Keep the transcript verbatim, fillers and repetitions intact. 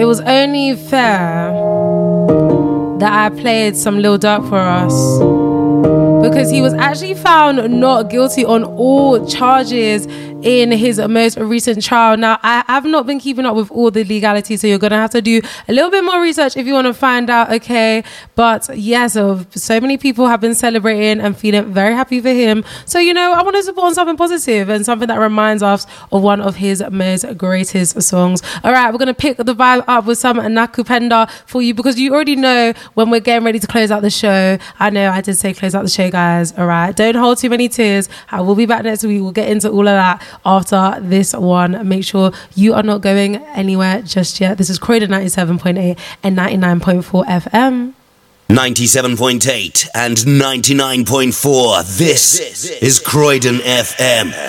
it was only fair that I played some Lil Durk for us, because he was actually found not guilty on all charges in his most recent trial. Now, I have not been keeping up with all the legality, so you're going to have to do a little bit more research if you want to find out, okay? But yeah, so, so many people have been celebrating and feeling very happy for him. So, you know, I want to support on something positive and something that reminds us of one of his most greatest songs. All right, we're going to pick the vibe up with some Nakupenda for you, because you already know when we're getting ready to close out the show. I know I did say close out the show, guys. All right, don't hold too many tears. I will be back next week. We'll get into all of that after this one. Make sure you are not going anywhere just yet. This is Croydon ninety-seven point eight and ninety-nine point four F M. ninety-seven point eight and ninety-nine point four. This is Croydon F M.